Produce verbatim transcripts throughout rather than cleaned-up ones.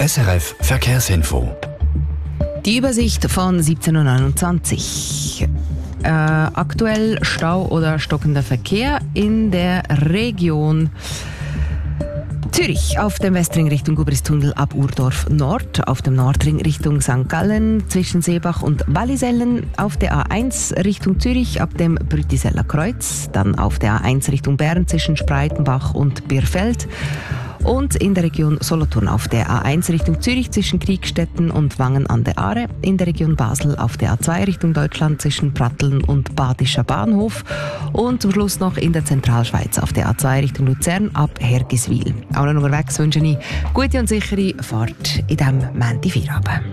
S R F Verkehrsinfo. Die Übersicht von siebzehn Uhr neunundzwanzig. Äh, aktuell Stau oder stockender Verkehr in der Region Zürich auf dem Westring Richtung Gubristunnel ab Urdorf Nord, auf dem Nordring Richtung Sankt Gallen zwischen Seebach und Wallisellen, auf der A eins Richtung Zürich ab dem Brütiseller Kreuz, dann auf der A eins Richtung Bern zwischen Spreitenbach und Birfeld und in der Region Solothurn auf der A eins Richtung Zürich zwischen Kriegstetten und Wangen an der Aare, in der Region Basel auf der A zwei Richtung Deutschland zwischen Pratteln und Badischer Bahnhof und zum Schluss noch in der Zentralschweiz auf der A zwei Richtung Luzern ab Hergiswil. Auch noch unterwegs wünsche ich gute und sichere Fahrt in diesem Montagfeierabend.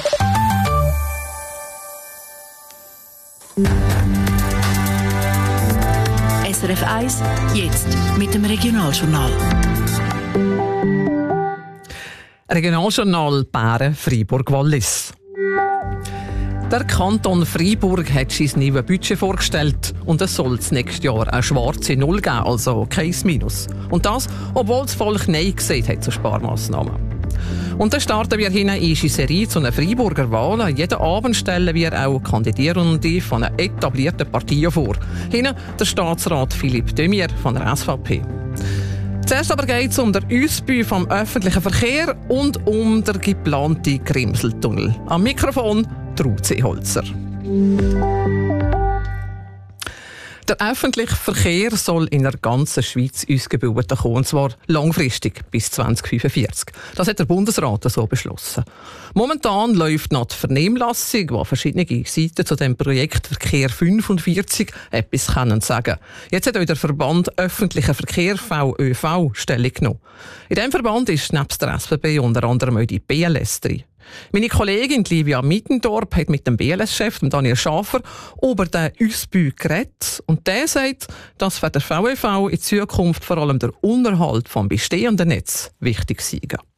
S R F eins, jetzt mit dem Regionaljournal. Regionaljournal Bären Freiburg-Wallis. Der Kanton Freiburg hat sein neues Budget vorgestellt und es soll das nächste Jahr eine schwarze Null geben, also kein Minus. Und das, obwohl das Volk Nein gesagt hat zu Sparmaßnahmen. Und dann starten wir hinein in unsere Serie zu einer Freiburger Wahl. Jeden Abend stellen wir auch Kandidierende von einer etablierten Partei vor. Hinten der Staatsrat Philippe Demier von der S V P. Zuerst aber geht es um den Ausbau vom öffentlichen Verkehr und um den geplanten Grimseltunnel. Am Mikrofon Ruth Seeholzer. Der öffentliche Verkehr soll in der ganzen Schweiz ausgebaut kommen, und zwar langfristig bis zwanzig fünfundvierzig. Das hat der Bundesrat so beschlossen. Momentan läuft noch die Vernehmlassung, wo verschiedene Seiten zu dem Projekt Verkehr fünfundvierzig etwas können sagen. Jetzt hat auch der Verband Öffentlicher Verkehr V Ö V Stellung genommen. In diesem Verband ist nebst der S B B unter anderem auch die B L S drin. Meine Kollegin Livia Mittendorp hat mit dem B L S-Chef Daniel Schafer über den Ausbau geredet. Und der sagt, dass für den V E V in Zukunft vor allem der Unterhalt des bestehenden Netz wichtig sei.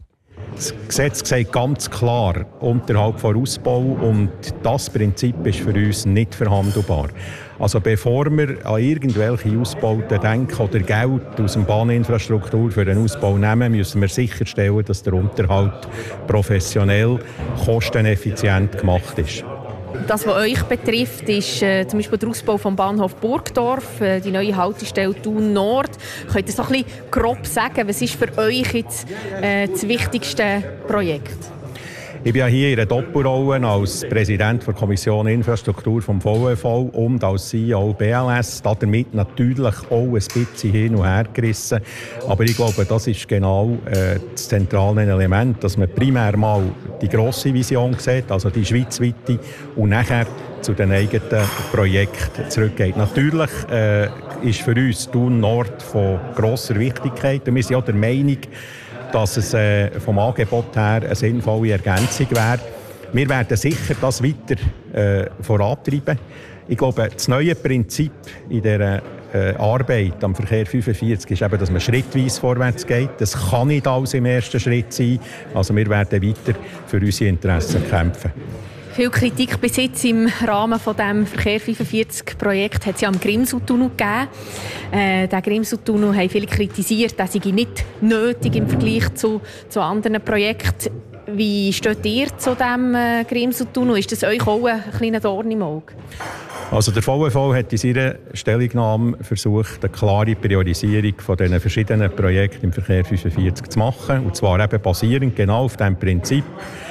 Das Gesetz sagt ganz klar, Unterhalt vor Ausbau, und das Prinzip ist für uns nicht verhandelbar. Also bevor wir an irgendwelche Ausbauten denken oder Geld aus der Bahninfrastruktur für den Ausbau nehmen, müssen wir sicherstellen, dass der Unterhalt professionell, kosteneffizient gemacht ist. Das, was euch betrifft, ist äh, zum Beispiel der Ausbau vom Bahnhof Burgdorf, äh, die neue Haltestelle Thun Nord. Könnt ihr so ein bisschen grob sagen, was ist für euch jetzt äh, das wichtigste Projekt? Ich bin ja hier in einer Doppelrolle als Präsident der Kommission Infrastruktur vom V E V und als C E O B L S. Damit natürlich auch ein bisschen hin und her gerissen. Aber ich glaube, das ist genau äh, das zentrale Element, dass man primär mal die grosse Vision sieht, also die schweizweite, und nachher zu den eigenen Projekten zurückgeht. Natürlich äh, ist für uns Thun Nord von grosser Wichtigkeit. Und wir sind auch der Meinung, dass es äh, vom Angebot her eine sinnvolle Ergänzung wäre. Wir werden sicher das weiter äh, vorantreiben. Ich glaube, das neue Prinzip in dieser äh, Arbeit am Verkehr fünfundvierzig ist eben, dass man schrittweise vorwärts geht. Das kann nicht alles im ersten Schritt sein. Also wir werden weiter für unsere Interessen kämpfen. Viel Kritik bis jetzt im Rahmen von dem Verkehr fünfundvierzig Projekt hat es ja am Grimseltunnel gegeben. Äh, den Grimseltunnel haben viele kritisiert, der sei nicht nötig im Vergleich zu, zu anderen Projekten. Wie steht ihr zu diesem äh, Grimseltunnel? Ist das euch auch ein kleiner Dorn im Auge? Also der V E V hat in seiner Stellungnahme versucht, eine klare Priorisierung von diesen verschiedenen Projekten im Verkehr fünfundvierzig zu machen. Und zwar eben basierend genau auf diesem Prinzip,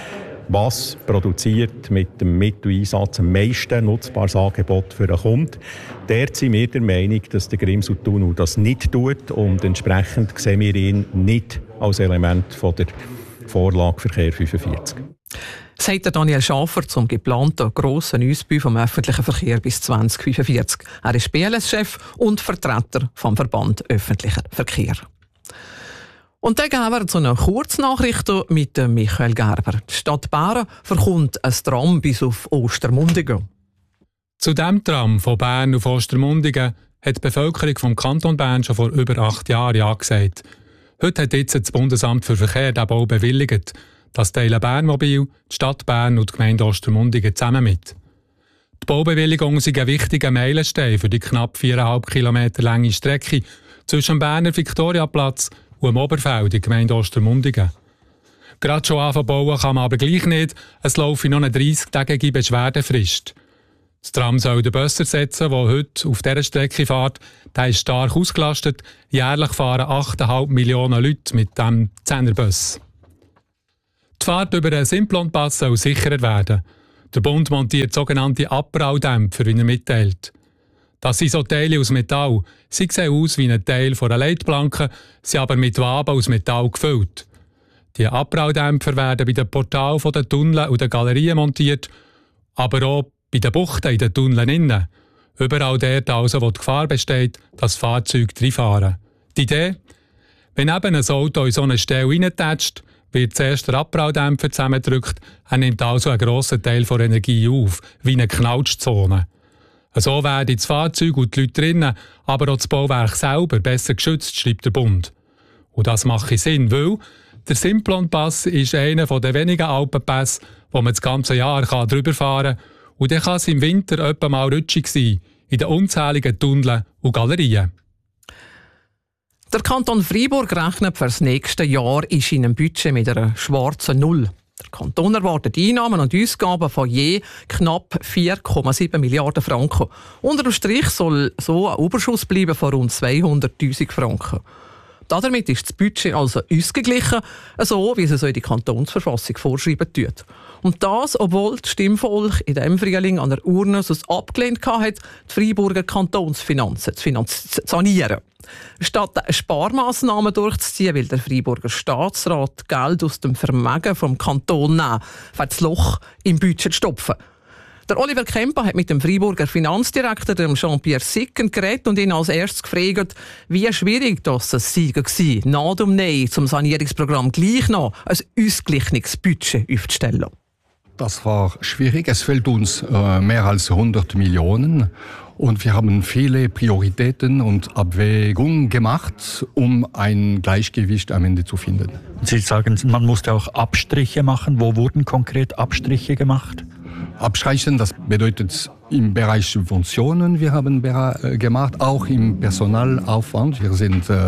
was produziert mit dem Mitteleinsatz am meisten nutzbares Angebot für den Kunden. Dort sind wir der Meinung, dass der Grimseltunnel das nicht tut, und entsprechend sehen wir ihn nicht als Element von der Vorlage Verkehr fünfundvierzig. Sagt Daniel Schafer zum geplanten grossen Ausbau vom öffentlichen Verkehr bis zwanzig fünfundvierzig. Er ist B L S-Chef und Vertreter vom Verband Öffentlicher Verkehr. Und dann gehen wir zu einer Kurznachricht mit Michael Gerber. Die Stadt Bären verkommt ein Tram bis auf Ostermundigen. Zu diesem Tram von Bern auf Ostermundigen hat die Bevölkerung vom Kanton Bern schon vor über acht Jahren Ja gesagt. Heute hat jetzt das Bundesamt für Verkehr den Bau bewilligt. Das teilen Bernmobil, die Stadt Bern und die Gemeinde Ostermundigen zusammen mit. Die Baubewilligung ist ein wichtiger Meilenstein für die knapp viereinhalb Kilometer lange Strecke zwischen dem Berner Viktoriaplatz und dem Oberfeld in der Gemeinde Ostermundigen. Gerade schon anfangen bauen kann man aber gleich nicht. Es laufe noch eine dreißig-tägige Beschwerdefrist. Das Tram soll den Bus ersetzen, der heute auf dieser Strecke fährt. Der ist stark ausgelastet. Jährlich fahren acht Komma fünf Millionen Leute mit diesem Zehnerbus. Die Fahrt über den Simplon-Pass soll sicherer werden. Der Bund montiert sogenannte Abpraudämpfer, wie er mitteilt. Das sind so Teile aus Metall. Sie sehen aus wie ein Teil einer Leitplanke, sind aber mit Waben aus Metall gefüllt. Die Abpraudämpfer werden bei den Portalen der Tunnel und den Galerien montiert, aber auch bei den Buchten in den Tunneln innen. Überall dort also, wo die Gefahr besteht, dass Fahrzeuge reinfahren. Die Idee? Wenn eben ein Auto in so eine Stelle reintätscht, wird zuerst der Abpraudämpfer zusammengedrückt, er nimmt also einen grossen Teil der Energie auf, wie eine Knautschzone. So werden das Fahrzeug und die Leute drinnen, aber auch das Bauwerk selber besser geschützt, schreibt der Bund. Und das macht Sinn, weil der Simplon-Pass ist einer der wenigen Alpenpässe, wo man das ganze Jahr drüber fahren kann. Und dann kann es im Winter etwa mal rutschig sein, in den unzähligen Tunneln und Galerien. Der Kanton Freiburg rechnet für das nächste Jahr in seinem Budget mit einer schwarzen Null. Der Kanton erwartet Einnahmen und Ausgaben von je knapp vier Komma sieben Milliarden Franken. Unter dem Strich soll so ein Überschuss bleiben von rund zweihunderttausend Franken. Damit ist das Budget also ausgeglichen, so wie es so in die Kantonsverfassung vorschreiben tut. Und das, obwohl das Stimmvolk in diesem Frühling an der Urne es abgelehnt hatte, die Freiburger Kantonsfinanzen zu finanz- sanieren. Statt Sparmaßnahmen durchzuziehen, will der Freiburger Staatsrat Geld aus dem Vermögen vom Kanton nehmen, um das Loch im Budget zu stopfen. Der Oliver Kemper hat mit dem Freiburger Finanzdirektor Jean-Pierre Sicken geredet und ihn als erstes gefragt, wie schwierig das war, nach dem Nein zum Sanierungsprogramm gleich noch ein ausgeglichenes Budget aufzustellen. Das war schwierig. Es fehlt uns äh, mehr als hundert Millionen. Und wir haben viele Prioritäten und Abwägungen gemacht, um ein Gleichgewicht am Ende zu finden. Sie sagen, man musste auch Abstriche machen. Wo wurden konkret Abstriche gemacht? Abstreichen, das bedeutet im Bereich Subventionen, wir haben äh, gemacht, auch im Personalaufwand. Wir sind äh,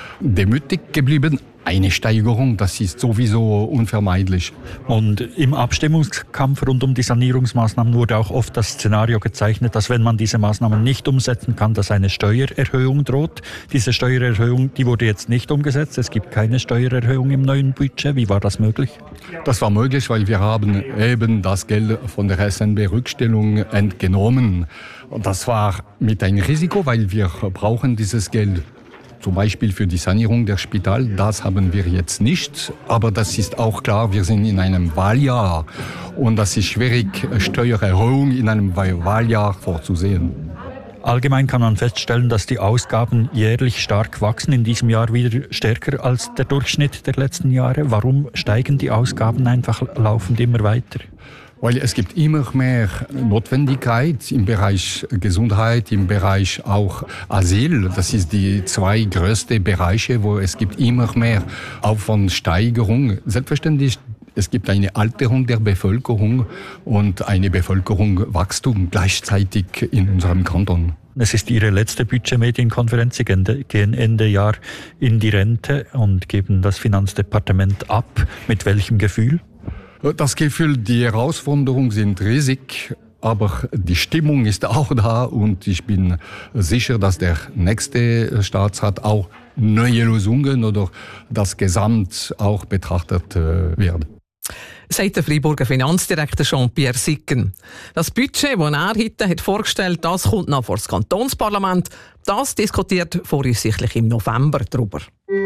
demütig geblieben. Eine Steigerung, das ist sowieso unvermeidlich. Und im Abstimmungskampf rund um die Sanierungsmaßnahmen wurde auch oft das Szenario gezeichnet, dass wenn man diese Maßnahmen nicht umsetzen kann, dass eine Steuererhöhung droht. Diese Steuererhöhung, die wurde jetzt nicht umgesetzt. Es gibt keine Steuererhöhung im neuen Budget. Wie war das möglich? Das war möglich, weil wir haben eben das Geld von der S N B-Rückstellung entgenommen. Und das war mit einem Risiko, weil wir brauchen dieses Geld. Zum Beispiel für die Sanierung der Spital, das haben wir jetzt nicht. Aber das ist auch klar, wir sind in einem Wahljahr. Und das ist schwierig, Steuererhöhung in einem Wahljahr vorzusehen. Allgemein kann man feststellen, dass die Ausgaben jährlich stark wachsen, in diesem Jahr wieder stärker als der Durchschnitt der letzten Jahre. Warum steigen die Ausgaben einfach laufend immer weiter? Weil es gibt immer mehr Notwendigkeit im Bereich Gesundheit, im Bereich auch Asyl. Das ist die zwei größten Bereiche, wo es gibt immer mehr Aufwandsteigerung. Selbstverständlich, es gibt eine Alterung der Bevölkerung und eine Bevölkerungswachstum gleichzeitig in unserem Kanton. Es ist Ihre letzte Budgetmedienkonferenz. Sie gehen Ende Jahr in die Rente und geben das Finanzdepartement ab. Mit welchem Gefühl? Das Gefühl, die Herausforderungen sind riesig, aber die Stimmung ist auch da und ich bin sicher, dass der nächste Staatsrat auch neue Lösungen oder das Gesamt auch betrachtet wird. Sagt der Freiburger Finanzdirektor Jean-Pierre Sicken. Das Budget, das er heute hat vorgestellt hat, das kommt noch vor das Kantonsparlament. Das diskutiert voraussichtlich im November darüber.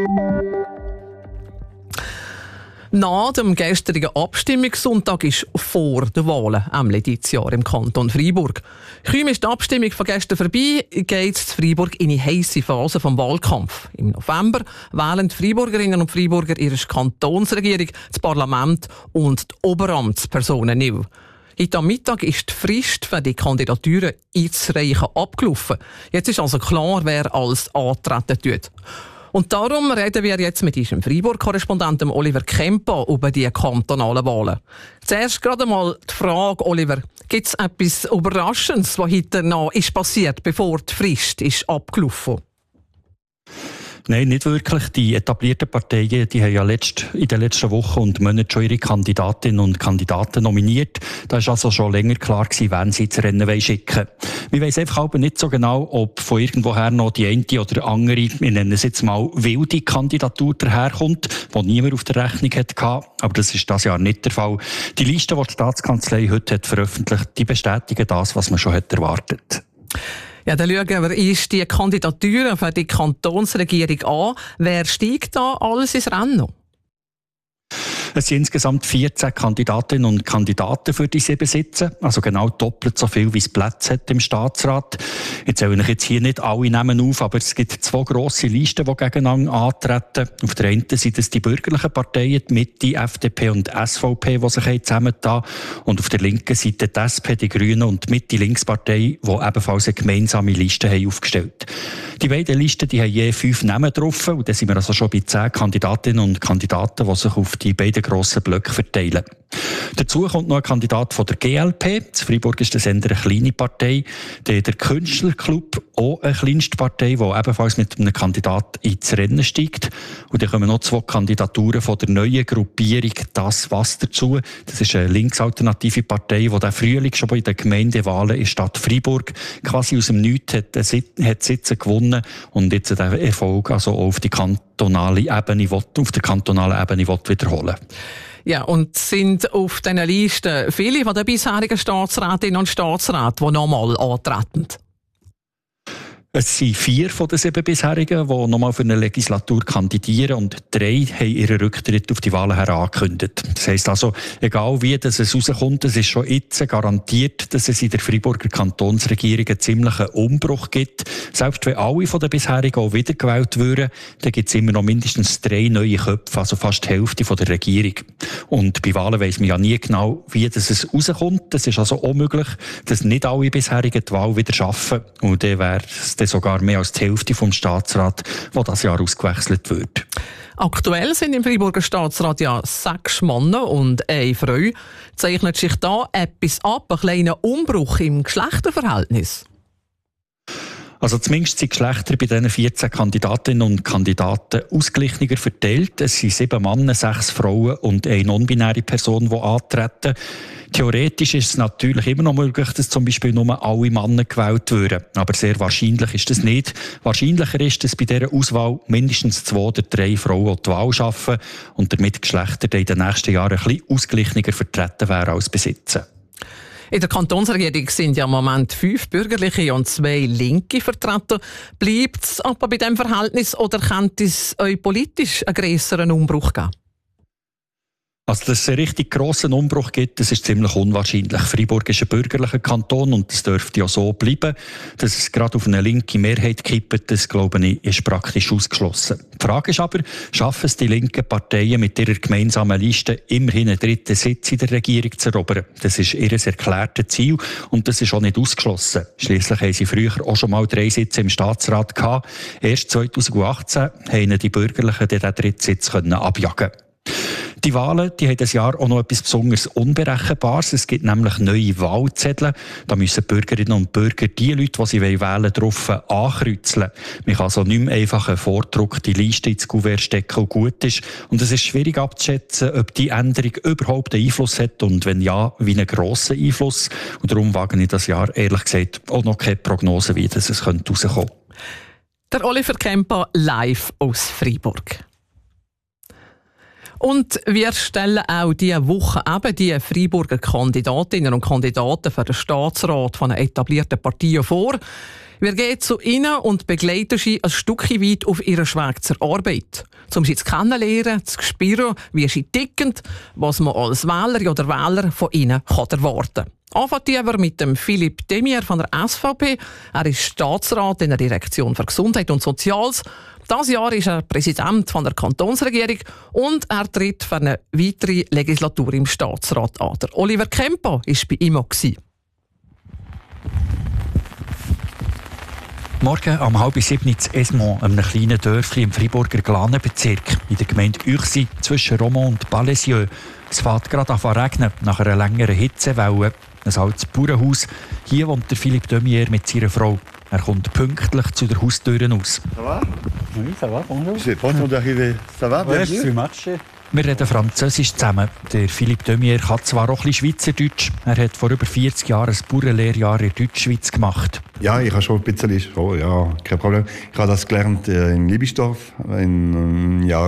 Nach dem gestrigen Abstimmungssonntag ist vor den Wahlen dieses Jahr im Kanton Freiburg. Kaum ist die Abstimmung von gestern vorbei, geht es Freiburg in eine heisse Phase des Wahlkampf. Im November wählen die Freiburgerinnen und Freiburger ihre Kantonsregierung, das Parlament und die Oberamtspersonen neu. Heute am Mittag ist die Frist für die Kandidaturen einzureichen abgelaufen. Jetzt ist also klar, wer alles antreten tut. Und darum reden wir jetzt mit unserem Freiburg-Korrespondenten Oliver Kemper über die kantonalen Wahlen. Zuerst gerade mal die Frage, Oliver, gibt es etwas Überraschendes, was heute noch ist passiert, bevor die Frist ist abgelaufen? Nein, nicht wirklich. Die etablierten Parteien, die haben ja letzt, in den letzten Wochen und Monaten schon ihre Kandidatinnen und Kandidaten nominiert. Da ist also schon länger klar gewesen, wen sie ins Rennen schicken wollen. Wir weiss einfach aber nicht so genau, ob von irgendwoher noch die eine oder andere, wir nennen es jetzt mal, wilde Kandidatur daherkommt, die niemand auf der Rechnung hatte. Aber das ist dieses Jahr nicht der Fall. Die Liste, die die Staatskanzlei heute hat veröffentlicht, die bestätigen das, was man schon hat erwartet. Ja, dann schauen wir uns die Kandidaturen für die Kantonsregierung an. Wer steigt da alles ins Rennen? Es sind insgesamt vierzehn Kandidatinnen und Kandidaten für die sieben Sitze, also genau doppelt so viel, wie es Plätze hat im Staatsrat. Ich zähle ich jetzt hier nicht alle Namen auf, aber es gibt zwei grosse Listen, die gegeneinander antreten. Auf der einen sind es die bürgerlichen Parteien, die Mitte, F D P und S V P, die sich zusammengetan haben. Und auf der linken Seite die S P, die Grünen und die Mitte-Links-Partei, die ebenfalls eine gemeinsame Liste haben aufgestellt. Die beiden Listen, die haben je fünf Namen drauf. Und dann sind wir also schon bei zehn Kandidatinnen und Kandidaten, die sich auf die beiden grossen Blöcke verteilen. Dazu kommt noch ein Kandidat von der G L P. In Freiburg ist das eher eine kleine Partei. Der, der Künstlerclub, auch eine kleinste Partei, die ebenfalls mit einem Kandidat ins Rennen steigt. Und dann kommen noch zwei Kandidaturen von der neuen Gruppierung «Das was» dazu. Das ist eine linksalternative Partei, die der Frühling schon bei den Gemeindewahlen in der Stadt Freiburg quasi aus dem Nichts hat, hat Sitze gewonnen und jetzt den Erfolg also auch auf die kantonale Ebene, auf der kantonalen Ebene wiederholen. Ja, und sind auf diesen Listen viele von den bisherigen Staatsrätinnen und Staatsräten, die nochmal antreten? Es sind vier von den sieben bisherigen, die nochmal für eine Legislatur kandidieren, und drei haben ihren Rücktritt auf die Wahlen her angekündigt. Das heisst also, egal wie das es rauskommt, es ist schon jetzt garantiert, dass es in der Freiburger Kantonsregierung einen ziemlichen Umbruch gibt. Selbst wenn alle von den bisherigen auch wiedergewählt würden, dann gibt es immer noch mindestens drei neue Köpfe, also fast die Hälfte von der Regierung. Und bei Wahlen weiss man ja nie genau, wie das es rauskommt. Es ist also auch möglich, dass nicht alle bisherigen die Wahl wieder schaffen. Und dann wäre es sogar mehr als die Hälfte vom Staatsrat, wo das Jahr ausgewechselt wird. Aktuell sind im Freiburger Staatsrat ja sechs Männer und eine Frau. Zeichnet sich da etwas ab, ein kleiner Umbruch im Geschlechterverhältnis? Also zumindest sind die Geschlechter bei diesen vierzehn Kandidatinnen und Kandidaten ausgeglichener verteilt. Es sind sieben Männer, sechs Frauen und eine non-binäre Person, die antreten. Theoretisch ist es natürlich immer noch möglich, dass zum Beispiel nur alle Männer gewählt würden. Aber sehr wahrscheinlich ist das nicht. Wahrscheinlicher ist, dass bei dieser Auswahl mindestens zwei oder drei Frauen die Wahl schaffen und damit die Geschlechter in den nächsten Jahren ein bisschen ausgeglichener vertreten wären als besitzen. In der Kantonsregierung sind ja im Moment fünf bürgerliche und zwei linke vertreten. Bleibt es aber bei diesem Verhältnis oder könnte es euch politisch einen grösseren Umbruch geben? Also, dass es einen richtig grossen Umbruch gibt, das ist ziemlich unwahrscheinlich. Freiburg ist ein bürgerlicher Kanton und das dürfte ja so bleiben. Dass es gerade auf eine linke Mehrheit kippt, das, glaube ich, ist praktisch ausgeschlossen. Die Frage ist aber, schaffen es die linken Parteien mit ihrer gemeinsamen Liste immerhin einen dritten Sitz in der Regierung zu erobern? Das ist ihr erklärtes Ziel und das ist auch nicht ausgeschlossen. Schliesslich haben sie früher auch schon mal drei Sitze im Staatsrat gehabt. Erst zweitausendachtzehn haben die Bürgerlichen den dritten Sitz abjagen können. Die Wahlen, die haben dieses Jahr auch noch etwas besonders Unberechenbares. Es gibt nämlich neue Wahlzettel. Da müssen die Bürgerinnen und Bürger die Leute, die sie wählen wollen, drauf ankreuzeln. Man kann also nicht mehr einfach eine vordruckte Liste ins Kuvert stecken und gut ist. Und es ist schwierig abzuschätzen, ob die Änderung überhaupt einen Einfluss hat und wenn ja, wie einen grossen Einfluss. Und darum wage ich das Jahr, ehrlich gesagt, auch noch keine Prognose, wie das es rauskommen könnte. Der Oliver Kemper live aus Freiburg. Und wir stellen auch diese Woche eben die Freiburger Kandidatinnen und Kandidaten für den Staatsrat von einer etablierten Partei vor. Wir gehen zu ihnen und begleiten sie ein Stückchen weit auf ihren Weg zur Arbeit. Um sie zu kennenlernen, zu spüren, wie sie ticken, was man als Wählerin oder Wähler von ihnen erwarten kann. Anfangen wir mit dem Philipp Demier von der S V P. Er ist Staatsrat in der Direktion für Gesundheit und Soziales. Dieses Jahr ist er Präsident von der Kantonsregierung und er tritt für eine weitere Legislatur im Staatsrat an. Der Oliver Kemper war bei ihm auch. Morgen um halb sieben in Esmont, einem kleinen Dörfli im Freiburger Glanenbezirk, in der Gemeinde Uechtsi zwischen Romont und Balesieux. Es fängt gerade an zu regnen, nach einer längeren Hitzewelle. Ein altes Bauernhaus. Hier wohnt der Philipp Demier mit seiner Frau. Er kommt pünktlich zu der Haustür aus. Ça va? Oui, ça va, bonjour. Je n'ai pas entendu d'arriver. Ça va? Ouais, je suis marché. Wir reden Französisch zusammen. Der Philippe Demier kann zwar auch ein bisschen Schweizerdeutsch. Er hat vor über vierzig Jahren ein Bauernlehrjahr in der Deutschschweiz gemacht. Ja, ich habe schon ein bisschen, oh, ja, kein Problem. Ich habe das gelernt in Liebisdorf im Jahr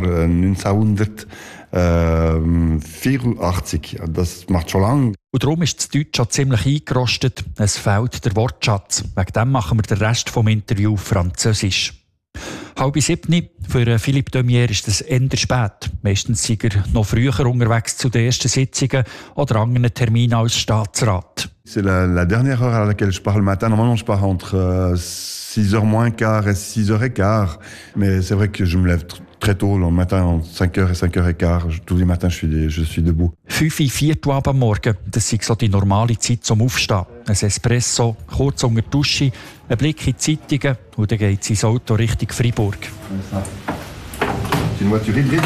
neunzehnhundertvierundachtzig. Das macht schon lange. Und darum ist das Deutsch schon ziemlich eingerostet. Es fehlt der Wortschatz. Wegen dem machen wir den Rest des Interviews Französisch. Halb siebni, für Philippe Demier ist das eher spät. Meistens sind er noch früher unterwegs zu den ersten Sitzungen oder anderen Terminen als Staatsrat. C'est la, la dernière heure à laquelle je pars le matin. Normalement, je pars entre euh, six heures moins quart et six heures et quart. Mais c'est vrai que je me lève très tôt, le matin, entre cinq heures et cinq heures et quart. Tous les matins, je suis, je suis debout. fünf Uhr viertel am Morgen, das ist so die normale Zeit zum Aufstehen. Ein Espresso, kurz unter die Dusche, ein Blick in die Zeitungen und dann geht es ins Auto Richtung Freiburg. C'est une voiture hybride.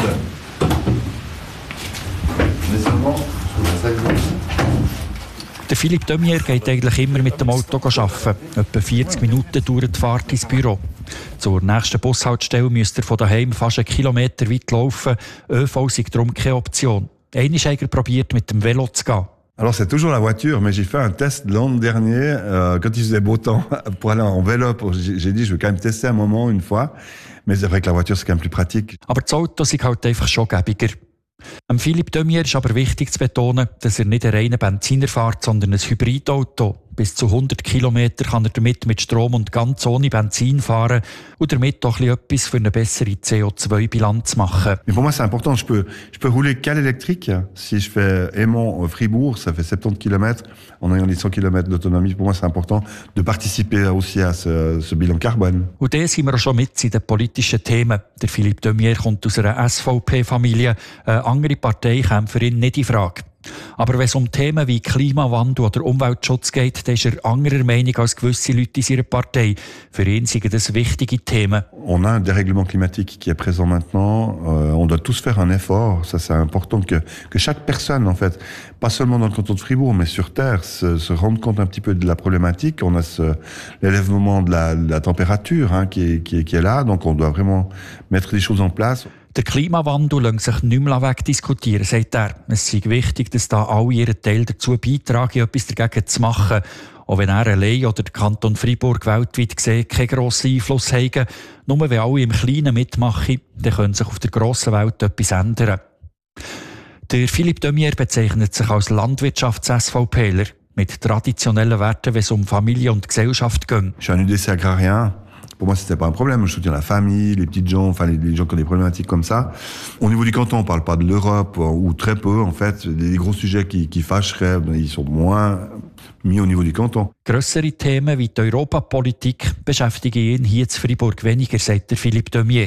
Der Philippe Demier geht eigentlich immer mit dem Auto arbeiten. Etwa vierzig Minuten dauert die Fahrt ins Büro. Zur nächsten Bushaltestelle müsst ihr von daheim fast einen Kilometer weit laufen. ÖV sei darum keine Option. Einmal hat er probiert, mit dem Velo zu gehen. Alors c'est toujours la voiture, mais j'ai fait un test l'an dernier, euh, quand il faisait beau temps, pour aller en vélo. J'ai, j'ai dit, je vais quand même tester un moment, une fois. Mais c'est vrai que la voiture, c'est quand même plus pratique. Aber das Auto ist halt einfach schon gäbiger. Am Philippe Demier ist aber wichtig zu betonen, dass er nicht einen reinen Benziner fährt, sondern ein Hybridauto. Bis zu hundert Kilometer kann er damit mit Strom und ganz ohne Benzin fahren und damit auch etwas für eine bessere C O zwei Bilanz machen. Mais pour moi, c'est important. Je peux, je peux rouler qu'à l'électrique. Si je fais Aimont-Fribourg, ça fait soixante-dix kilomètres en ayant les cent kilomètres d'autonomie. Pour moi, c'est important de participer aussi à ce, ce bilan carbone. Und da sind wir auch schon mit in den politischen Themen. Der Philippe Demier kommt aus einer S V P-Familie. Eine andere Partei käme für ihn nicht in Frage. Aber wenn es um Themen wie Klimawandel oder Umweltschutz geht, dann ist er anderer Meinung als gewisse Leute in seiner Partei. Für ihn sind das wichtige Themen. On a un dérèglement climatique qui est présent maintenant. Euh, on doit tous faire un effort. Ça, c'est important que, que chaque personne, en fait, pas seulement dans le canton de Fribourg, mais sur Terre, se, se rende compte un petit peu de la problématique. On a ce, l'élèvement de la, de la température hein, qui, est, qui, est, qui est là. Donc, on doit vraiment mettre des choses en place. Der Klimawandel lässt sich nicht mehr wegdiskutieren, sagt er. Es sei wichtig, dass da alle ihren Teil dazu beitragen, etwas dagegen zu machen. Auch wenn er allein oder der Kanton Freiburg weltweit gesehen keinen grossen Einfluss haben, nur wenn alle im Kleinen mitmachen, dann könnte sich auf der grossen Welt etwas ändern. Der Philippe Demier bezeichnet sich als Landwirtschafts-SVPler mit traditionellen Werten, wenn es um Familie und Gesellschaft geht. Je suis un U D C agrarien. Pour moi, c'était pas un problème. Je soutiens la famille, les petites gens, enfin les, les gens qui ont des problématiques comme ça. Au niveau du canton, on parle pas de l'Europe ou très peu. En fait, les gros sujets qui, qui fâcheraient, ils sont moins mis au niveau du canton. Grössere Themen wie die Europapolitik beschäftigen ihn hier in Freiburg weniger, sagt der Philippe Demier.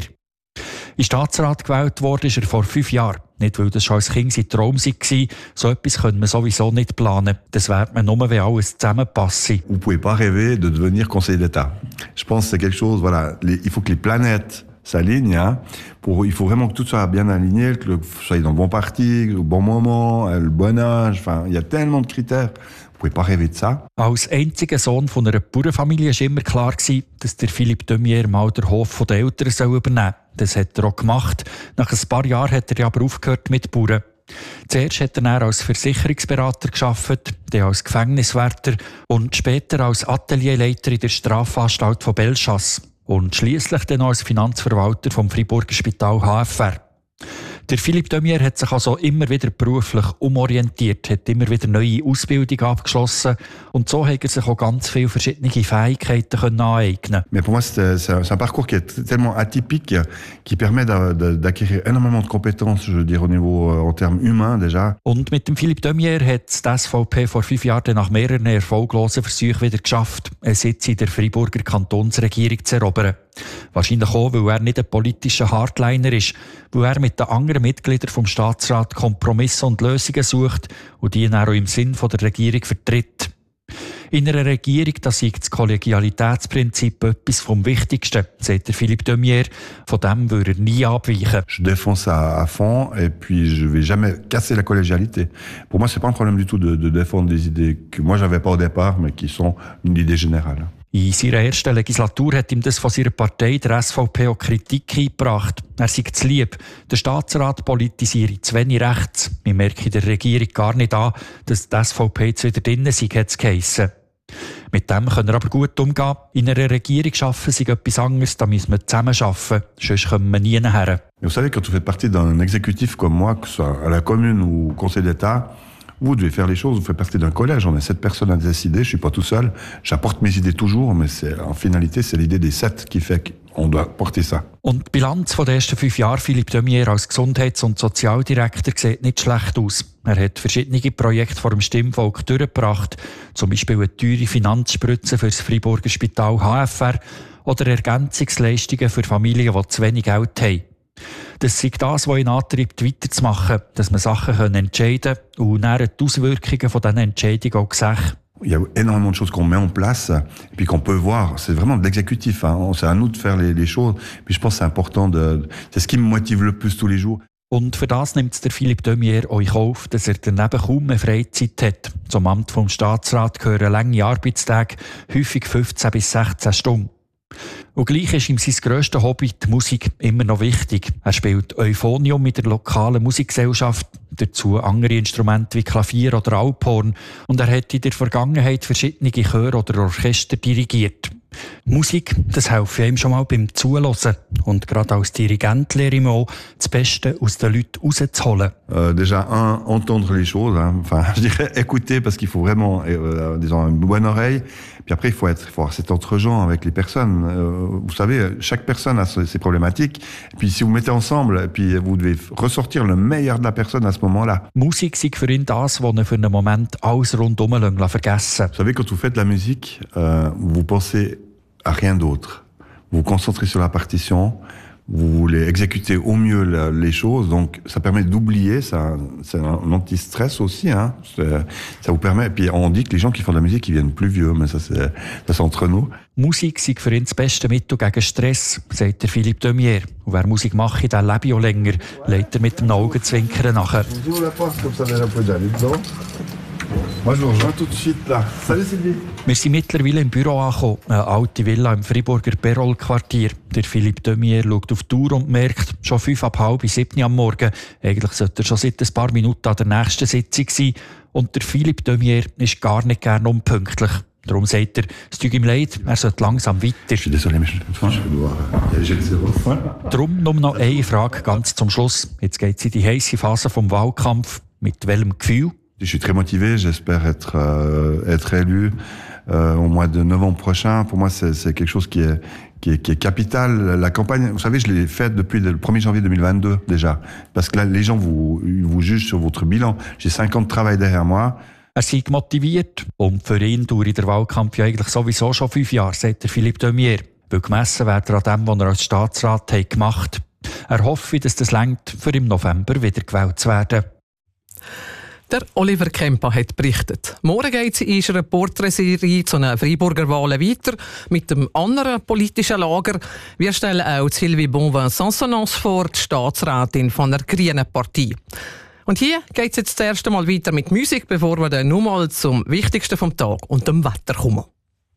In Staatsrat gewählt worden ist er vor fünf Jahren. Nicht, weil das schon als Kind sein Traum war. So etwas könnte man sowieso nicht planen. Das wäre man nur, wenn alles zusammenpasse. Vous pouvez pas rêver de devenir conseiller d'État. Je pense que c'est quelque chose, voilà, les, il faut que les planètes s'alignent. Hein, pour, il faut vraiment que tout soit bien aligné, que vous soyez dans le bon parti, au bon moment, le bon âge. Enfin, il y a tellement de critères. Vous pouvez pas rêver de ça. Als einziger Sohn von einer Bauernfamilie war immer klar, dass der Philippe Demier mal den Hof der Eltern übernehmen soll. Das hat er auch gemacht. Nach ein paar Jahren hat er aber aufgehört mit Bauern. Zuerst hat er dann als Versicherungsberater gearbeitet, dann als Gefängniswärter und später als Atelierleiter in der Strafanstalt von Bellechasse und schliesslich dann als Finanzverwalter vom Freiburger Spital H F R. Der Philippe Demier hat sich also immer wieder beruflich umorientiert, hat immer wieder neue Ausbildungen abgeschlossen und so hat er sich auch ganz viele verschiedene Fähigkeiten aneignen. Mais pour moi, c'est, c'est un parcours qui est tellement atypique, qui permet d'acquérir énormément de compétences, je veux dire, au niveau, en termes humains déjà. Und mit dem Philippe Demier hat die S V P vor fünf Jahren nach mehreren erfolglosen Versuchen wieder geschafft, einen Sitz in der Freiburger Kantonsregierung zu erobern. Wahrscheinlich auch, weil er nicht ein politischer Hardliner ist, weil er mit den anderen Mitgliedern vom Staatsrat Kompromisse und Lösungen sucht und die dann auch im Sinn der Regierung vertritt. In einer Regierung, da sei das Kollegialitätsprinzip etwas vom Wichtigsten, sagt der Philippe Demier. Von dem würde er nie abweichen. Je défends ça à fond et puis je vais jamais casser la collégialité. Pour moi, c'est pas un problème du tout de, de défendre des idées que moi j'avais pas au départ, mais qui sont une idée générale. In seiner ersten Legislatur hat ihm das von seiner Partei, der S V P, auch Kritik eingebracht. Er sei zu lieb. Der Staatsrat politisiere zu wenig rechts. Wir merken der Regierung gar nicht an, dass die S V P jetzt wieder drinnen sei, hat es geheissen. Mit dem können wir aber gut umgehen. In einer Regierung arbeiten sei etwas anderes, da müssen wir zusammen arbeiten. Sonst kommen wir nie nachher. Vous savez, quand vous faites partie d'un exécutif comme moi, que ce soit à la commune ou au conseil d'État, vous devez faire les choses, vous faites partie d'un collège, on est sept personnes à décider, je suis pas tout seul, j'apporte mes idées toujours, mais c'est, en finalité, c'est l'idée des sept qui fait qu'on doit porter ça. Und die Bilanz der ersten fünf Jahre Philippe de Maizière als Gesundheits- und Sozialdirektor sieht nicht schlecht aus. Er hat verschiedene Projekte vor dem Stimmvolk durchgebracht, zum Beispiel eine teure Finanzspritze für das Freiburger Spital H F R oder Ergänzungsleistungen für Familien, die zu wenig Geld haben. Das ist das, was ihn antreibt, weiterzumachen, dass man Sachen entscheiden können und dann die Auswirkungen von diesen Entscheidungen auch sehen. Il y a énormément de choses qu'on met en place et puis qu'on peut voir. C'est vraiment de l'exécutif. Hein. C'est à nous de faire les, les choses. Puis je pense que c'est important de, c'est ce qui me motive le plus tous les jours. Und für das nimmt der Philippe de Maizière auch in Kauf, dass er daneben kaum mehr Freizeit hat. Zum Amt vom Staatsrat gehören lange Arbeitstage, häufig fünfzehn bis sechzehn Stunden. Und gleich ist ihm sein grösstes Hobby, die Musik, immer noch wichtig. Er spielt Euphonium mit der lokalen Musikgesellschaft, dazu andere Instrumente wie Klavier oder Alphorn. Und er hat in der Vergangenheit verschiedene Chöre oder Orchester dirigiert. Musik, das hilft ihm schon mal beim Zuhören. Und gerade als Dirigent lehre ich mir auch, das Beste aus den Leuten rauszuholen. Euh, déjà, un, entendre les choses. Hein. Enfin, je dirais écouter parce qu'il faut vraiment, euh, disons, une bonne oreille. Puis après, il faut être, il faut avoir cet entre-gens avec les personnes. Euh, vous savez, chaque personne a ses problématiques. Et puis, si vous mettez ensemble, et puis vous devez ressortir le meilleur de la personne à ce moment-là. Musik sei für ihn das, was er für einen Moment alles rundum vergessen. Vous savez, quand vous faites la musique, euh, vous pensez à rien d'autre. Vous vous concentrez sur la partition, vous voulez exécuter au mieux la, les choses, donc ça permet d'oublier, ça, c'est un anti-stress aussi, hein. Ça vous permet, et puis on dit que les gens qui font de la musique, ils viennent plus vieux, mais ça c'est, ça c'est entre nous. Musik sei für ihn das beste Mittel gegen Stress, sagt der Philippe de Maizière. Und wer Musik mache, der lebe auch länger, legt er mit dem Augenzwinkern nachher. Wir sind mittlerweile im Büro angekommen, eine alte Villa im Freiburger Perol-Quartier. Der Philippe de Maizière schaut auf die Uhr und merkt, schon fünf ab halb sieben am Morgen. Eigentlich sollte er schon seit ein paar Minuten an der nächsten Sitzung sein. Und der Philippe de Maizière ist gar nicht gern unpünktlich. Darum sagt er, es tut ihm leid, er sollte langsam weiter. Darum nur noch eine Frage ganz zum Schluss. Jetzt geht es in die heisse Phase vom Wahlkampf. Mit welchem Gefühl? Je suis très motivé, j'espère être, euh, être élu euh, au mois de novembre prochain. Pour moi, c'est, c'est quelque chose qui est, qui, est, qui est capital. La campagne, vous savez, je l'ai faite depuis le premier janvier deux mille vingt-deux déjà. Parce que là, les gens vous, vous jugent sur votre bilan. J'ai cinq ans de travail derrière moi. Er sei motiviert und für ihn dauert der Wahlkampf ja eigentlich sowieso schon fünf Jahre, sagt der Philippe de Maizière. Weil gemessen wird er an dem, was er als Staatsrat hat gemacht. Er hoffe, dass das reicht, für im November wieder gewählt zu werden. Der Oliver Kempa hat berichtet. Morgen geht sie in einer Porträtserie zu den Freiburger Wahlen weiter mit dem anderen politischen Lager. Wir stellen auch Sylvie Bonvin-Sansonance vor, die Staatsrätin von der Grünen Partei. Und hier geht es jetzt das erste Mal weiter mit Musik, bevor wir dann nochmal zum Wichtigsten vom Tag und dem Wetter kommen.